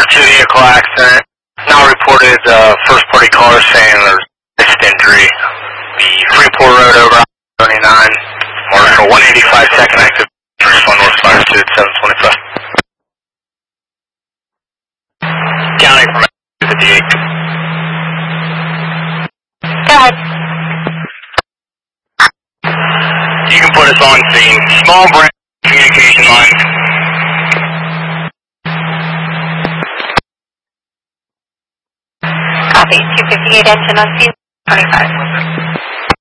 2 vehicle accident. Now reported first party caller saying there's wrist injury. The Freeport Road over 29. Marshal 185 second active. First one North Fire Suit 725. Counting from 58. Go ahead. You can put us on scene. Small branch communication line. Copy. 258 engine on scene 25.